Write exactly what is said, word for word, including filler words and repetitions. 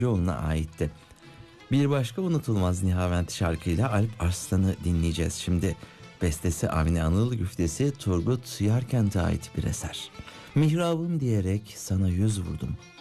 yoluna aitti. Bir başka unutulmaz Nihavent şarkıyla Alp Arslan'ı dinleyeceğiz şimdi. Bestesi Avni Anıl, güftesi Turgut Yarkent'e ait bir eser. Mihrabım diyerek sana yüz vurdum.